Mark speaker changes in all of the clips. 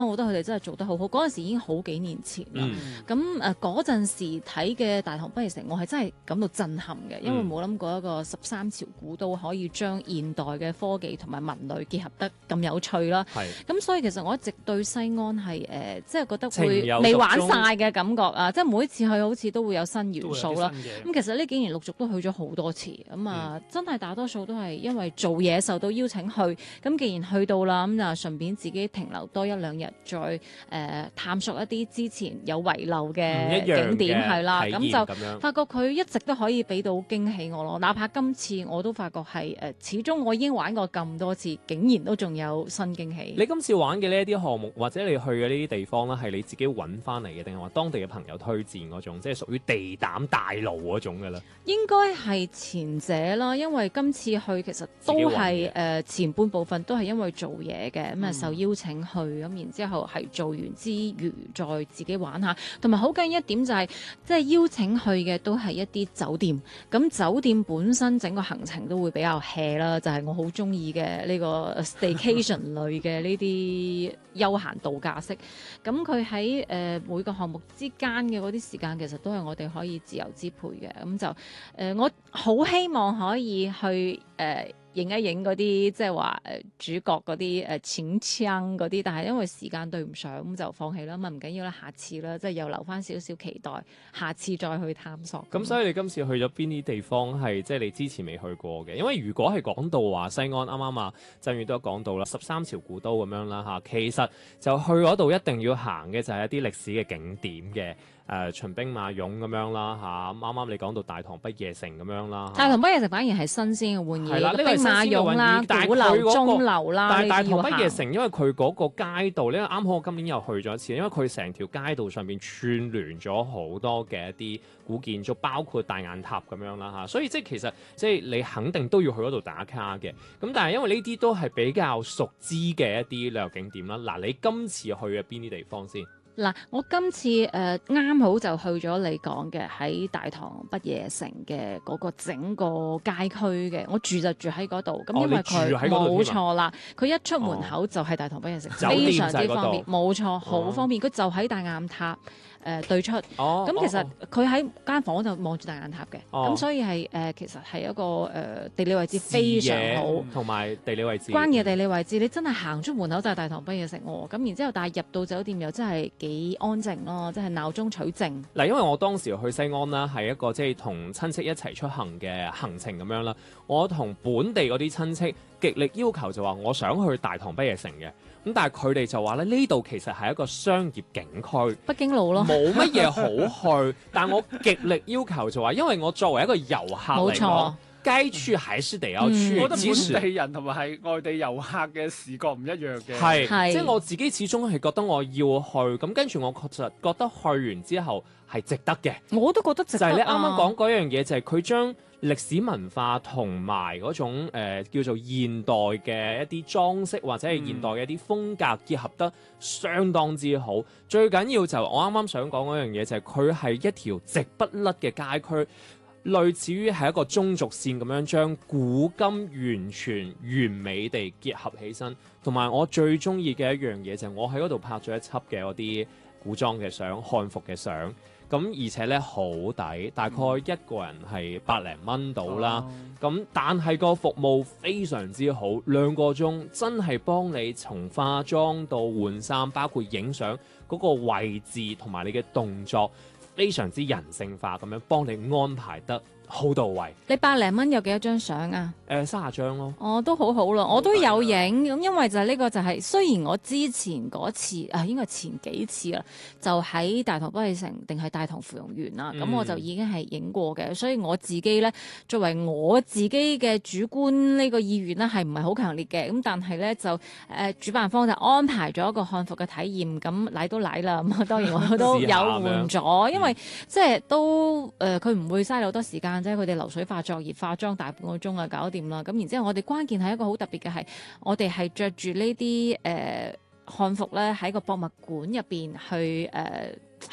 Speaker 1: 我覺得佢哋真係做得好好。嗰陣時已經好幾年前啦。
Speaker 2: 嗯
Speaker 1: 咁嗰陣時睇嘅《大唐不夜城》，我係真係感到震撼嘅，因為冇諗過一個13朝古都可以將現代嘅科技同埋文類結合得咁有趣啦。
Speaker 2: 係
Speaker 1: 咁所以其實我一直對西安係即係覺得
Speaker 2: 情
Speaker 1: 會
Speaker 2: 有獨
Speaker 1: 未玩
Speaker 2: 鍾
Speaker 1: 晒嘅感覺啊！即係每一次去好似都會有新元素啦。
Speaker 3: 都會有啲新嘅
Speaker 1: 咁其實呢幾年陸續都去咗好多次，咁真係大多數都係因為做嘢受到邀請去。咁既然去到啦，咁就順便自己停留多一兩日，再探索一啲之前有遺漏嘅景點係啦。咁就發覺佢一直都可以俾到驚喜我咯。哪怕今次我都發覺係始終我已經玩過咁多次，竟然都仲有新驚喜。
Speaker 2: 你今次玩嘅呢一啲項目，或者你去嘅呢啲地方咧，係你自己揾翻嚟嘅，定係話當地嘅朋友推薦嗰種，即係屬於地膽大路嗰種嘅咧？
Speaker 1: 應該係前者啦，因為今次去其實都係前半部分都係因為做嘢嘅，咁受邀請去，咁然之後係做完之餘再自己玩下，同埋好緊要一點就係即係邀請去嘅都係一啲酒店，咁酒店本身整個行程都會比較 hea 啦，就係我好中意嘅呢個 staycation 類嘅呢啲休閒度假式。咁佢喺每個項目之間嘅嗰啲時間，其實都係我哋可以自由支配嘅。咁就我好希望可以去影一影嗰啲即係話主角嗰啲淺槍嗰啲，但係因為時間對唔上，咁就放棄啦。咁啊唔緊要啦，下次啦，即係又留翻少少期待，下次再去探索。
Speaker 2: 咁所以你今次去咗邊啲地方係即係你之前未去過嘅？因為如果係講到話西安，啱啱啊振宇都講到啦，13朝古都咁樣啦嚇，其實就去嗰度一定要行嘅就係一啲歷史嘅景點嘅。秦兵馬俑咁樣啦嚇，啱啱你講到大唐不夜城咁樣啦。
Speaker 1: 大唐不夜城反而係新鮮嘅玩意，
Speaker 2: 係啦，呢個
Speaker 1: 兵馬俑啦、鼓樓、鐘樓啦。
Speaker 2: 但係大唐不夜城，因為佢嗰個街道，呢啱好我今年又去咗一次，因為佢成條街道上邊串聯咗好多嘅一啲古建築，包括大雁塔咁樣啦嚇，所以即係其實即係你肯定都要去嗰度打卡嘅。咁但係因為呢啲都係比較熟知嘅一啲旅遊景點啦。嗱，你今次去嘅邊啲地方先？
Speaker 1: 嗱，我今次啱好就去咗你講嘅喺大唐不夜城嘅嗰個整個街區嘅，我住就住喺嗰度。咁因為佢冇錯啦，佢一出門口就係大唐不夜城，非常之方便。冇錯，好方便。佢就喺大雁塔對出。咁其實佢喺間房就望住大雁塔嘅。咁所以係其實係一個地理位置非常好，
Speaker 2: 同埋地理位置。
Speaker 1: 關鍵地理位置，你真係行出門口就係大唐不夜城喎。咁然之後，但係入到酒店又真係幾安靜咯，即係鬧中取靜。
Speaker 2: 嗱，因為我當時去西安啦，係一個即係同親戚一齊出行嘅行程咁樣啦。我同本地嗰啲親戚極力要求就話，我想去大唐不夜城嘅。咁但係佢哋就話咧，呢度其實係一個商業景區，
Speaker 1: 北京路咯，
Speaker 2: 冇乜嘢好去。但我極力要求就話，因為我作為一個遊客嚟講，該去還是得要去。
Speaker 3: 我覺得本地人同埋係外地遊客嘅視覺唔一樣嘅。
Speaker 2: 係，即係我自己始終係覺得我要去，咁跟住我確實覺得去完之後係值得嘅。
Speaker 1: 我都覺得值得。
Speaker 2: 就係你啱啱講嗰樣嘢，就係佢將歷史文化同埋嗰種叫做現代嘅一啲裝飾或者係現代嘅一啲風格結合得相當之好。最緊要就我啱啱想講嗰樣嘢，就係佢係一條直不甩嘅街區。類似於係一個中軸線咁樣將古今完全完美地結合起身，同埋我最中意嘅一樣嘢就係我喺嗰度拍咗一輯嘅嗰啲古裝嘅相、漢服嘅相，咁而且咧好抵，大概一個人係100零蚊到啦。咁但係個服務非常之好，2個鐘真係幫你從化妝到換衫，包括影相嗰個位置同埋你嘅動作。非常之人性化咁樣幫你安排得好到位。
Speaker 1: 你100零蚊有幾多張相啊
Speaker 2: ？30張咯。
Speaker 1: 哦，都好好咯，我都有影。咁因為就係呢個就係、雖然我之前嗰次應該前幾次啦，就喺大唐不夜城定係大唐芙蓉園啦，咁我就已經係影過嘅。所以我自己咧，作為我自己嘅主觀呢個意願咧，係唔係好強烈嘅。咁但係咧就主辦方就安排咗一個漢服嘅體驗，咁嚟都嚟啦。咁當然我都有換咗，因為即係都佢唔會嘥你好多時間。即係佢哋流水化作業，化妝大半個鐘啊，搞掂啦。咁然之後，我哋關鍵係一個好特別嘅係，我哋係着住呢啲漢服咧，喺個博物館入邊去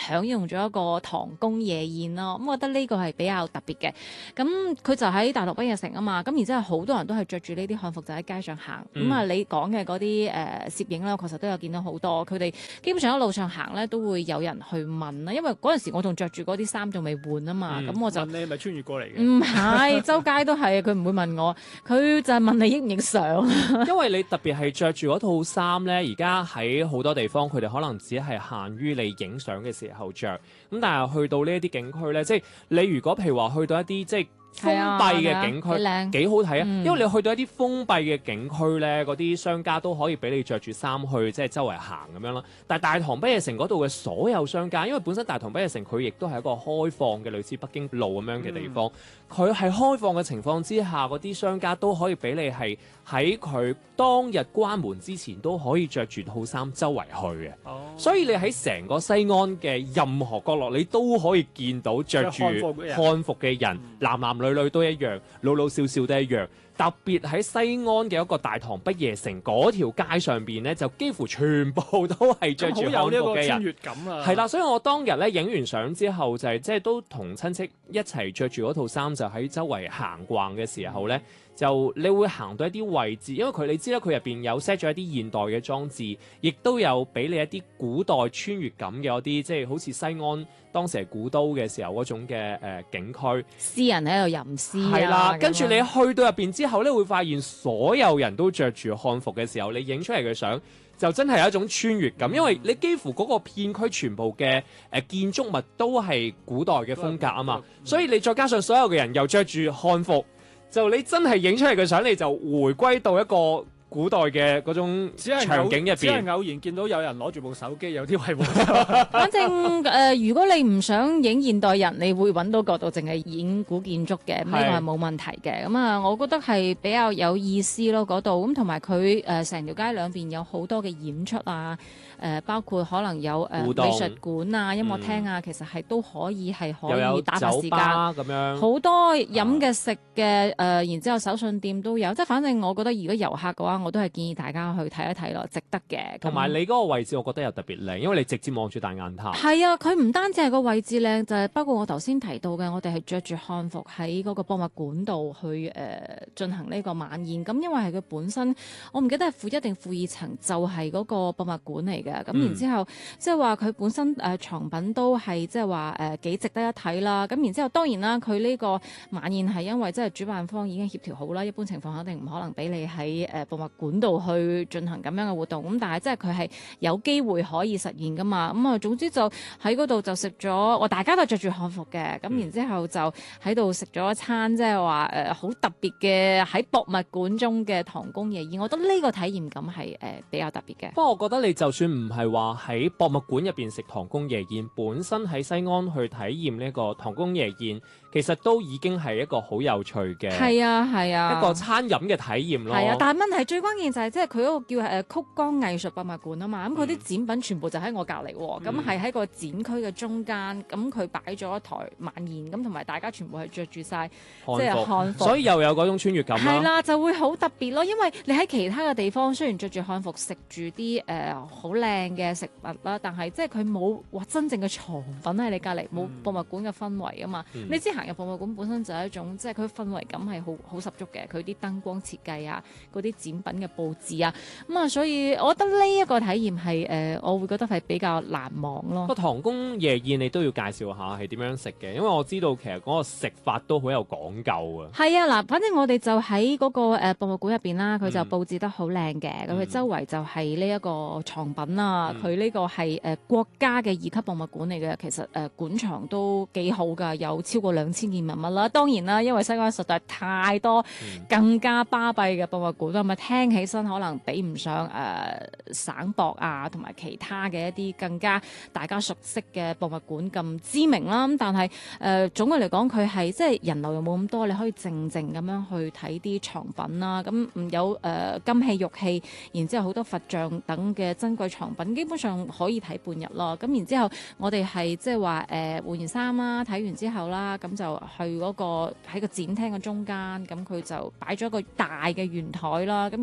Speaker 1: 享用咗一個唐宮夜宴咯。咁我覺得呢個係比較特別嘅。咁佢就喺大同不夜城啊嘛，咁然之後好多人都係着住呢啲漢服就喺街上行。咁啊、你講嘅嗰啲攝影咧，確實都有見到好多。佢哋基本上喺路上行咧，都會有人去問啦。因為嗰陣時我仲着住嗰啲衫仲未換啊嘛，咁我就
Speaker 3: 問你係咪穿越過嚟嘅？
Speaker 1: 唔係，周街都係，佢唔會問我，佢就係問你影唔影相。
Speaker 2: 因為你特別係着住嗰套衫咧，而家喺好多地方佢哋可能只係限於你影相嘅時候着。咁但係去到呢一啲景區咧，即係你如果譬如話去到一啲即係封閉嘅景區，幾好睇啊！因為你去到一啲封閉嘅景區咧，嗰啲商家都可以俾你着住衫去即係周圍行咁樣啦。但係大唐不夜城嗰度嘅所有商家，因為本身大唐不夜城佢亦都係一個開放嘅類似北京路咁樣嘅地方，佢係開放嘅情況之下，嗰啲商家都可以俾你係喺佢當日關門之前都可以着住套衫周圍去嘅。所以你喺成個西安嘅任何角落，你都可以見到着住漢服嘅人，男男女女都一樣，老老少少都一樣。特別喺西安嘅一個大唐不夜城嗰條街上邊咧，就幾乎全部都係着住漢服嘅人。
Speaker 3: 穿越感啊！
Speaker 2: 係啦，所以我當日咧影完相之後，就係即係都同親戚一齊着住嗰套衫，就喺周圍行逛嘅時候咧，就你會行到一啲位置，因為你知啦，佢入邊有 set 咗一啲現代嘅裝置，亦都有俾你一啲古代穿越感嘅一啲，即係好似西安當時係古都嘅時候嗰種嘅景區，
Speaker 1: 詩人喺度吟詩
Speaker 2: 係啦，
Speaker 1: 咁
Speaker 2: 跟住你去到入邊之後咧，會發現所有人都着住漢服嘅時候，你影出嚟嘅相就真係有一種穿越感，因為你幾乎嗰個片區全部嘅建築物都係古代嘅風格啊嘛，所以你再加上所有嘅人又着住漢服，就你真係影出嚟嘅相，你就回歸到一個古代嘅嗰種場景入邊，
Speaker 3: 只係偶然見到有人攞住部手機，有啲係冇。
Speaker 1: 反正如果你唔想影現代人，你會揾到角度，淨係影古建築嘅，呢個係冇問題嘅。咁啊，我覺得係比較有意思咯，嗰度咁同埋佢成條街兩邊有好多嘅演出啊，包括可能有美術館啊、音樂廳啊，其實係都可以打發時間
Speaker 2: 咁樣，
Speaker 1: 好多飲嘅食嘅然之後手信店都有，即係反正我覺得如果遊客嘅話，我都係建議大家去睇一睇咯，值得嘅。
Speaker 2: 同埋你嗰個位置，我覺得又特別靚，因為你直接望住大雁塔。
Speaker 1: 係啊，佢唔單止係個位置靚，就係包括我頭先提到嘅，我哋係着住漢服喺嗰個博物館度去進行呢個晚宴。咁因為係佢本身，我唔記得係負一定負二層，就係嗰個博物館嚟嘅。咁然之後，即係話佢本身藏品都係即係話幾值得一睇啦。咁然之後，當然啦，佢呢個晚宴係因為即係主辦方已經協調好啦，一般情況肯定唔可能俾你喺博物館度去進行咁樣嘅活動，咁但係即係佢係有機會可以實現噶嘛，咁啊總之就喺嗰度就食咗，大家都着住漢服嘅，咁然之後就喺度食咗一餐即係話好特別嘅喺博物館中嘅唐宮夜宴，我覺得呢個體驗感係比較特別嘅。
Speaker 2: 不過我覺得你就算唔係話喺博物館入邊食唐宮夜宴，本身喺西安去體驗呢個唐宮夜宴，其實都已經係一個好有趣嘅
Speaker 1: 係啊
Speaker 2: 一個餐飲嘅體驗咯。
Speaker 1: 係啊，但係問題最關鍵就係即係佢嗰個叫曲江藝術博物館啊嘛，咁佢啲展品全部就喺我隔離喎，咁係喺個展區嘅中間，咁佢擺咗一台晚宴，咁同埋大家全部係着住晒即係漢服，
Speaker 2: 所以又有嗰種穿越感啦。
Speaker 1: 係啦，就會好特別咯，因為你喺其他嘅地方雖然着住漢服食住啲好靚嘅食物啦，但係即係佢冇話真正嘅藏品喺你隔離，冇博物館嘅氛圍啊嘛。你知行入博物館本身就係一種即係佢氛圍感係好十足嘅，佢啲燈光設計啊，嗰啲展品嘅佈置啊，咁啊，所以我覺得呢一個體驗係我會覺得係比較難忘咯。
Speaker 2: 個唐宮夜宴你都要介紹下係點樣食嘅，因為我知道其實嗰個食法都好有講究啊。
Speaker 1: 係啊，嗱，反正我哋就喺嗰個博物館入邊啦，佢就佈置得好靚嘅，咁佢周圍就係呢一個藏品啦，佢呢個係國家嘅2級博物館嚟嘅，其實館藏都幾好㗎，有超過2000件文物啦。當然啦，因為西安實在太多更加巴閉嘅博物館啦，咪聽起身可能比唔上省博啊，同埋其他嘅一啲更加大家熟悉嘅博物館咁知名啦。咁但係總嘅嚟講，佢係即係人流又冇咁多，你可以靜靜咁樣去睇啲藏品啦。咁有金器、玉器，然之後好多佛像等嘅珍貴藏品，基本上可以睇半日咯。咁然之後我哋係即係話換完衫啦，睇完之後啦，咁就去嗰個喺個展廳嘅中間，咁佢就擺咗個大嘅圓台啦。咁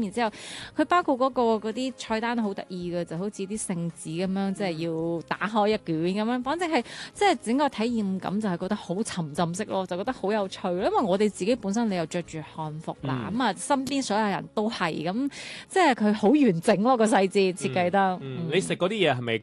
Speaker 1: 然之後佢包括嗰啲菜單好得意嘅，就好似啲聖旨咁樣，即係要打開一卷咁樣，反正係即係整個體驗感就係覺得好沉浸式咯，就覺得好有趣。因為我哋自己本身你又着住漢服啦，咁啊身邊所有人都係咁，即係佢好完整咯個細節設計得。
Speaker 2: 你食嗰啲嘢係咪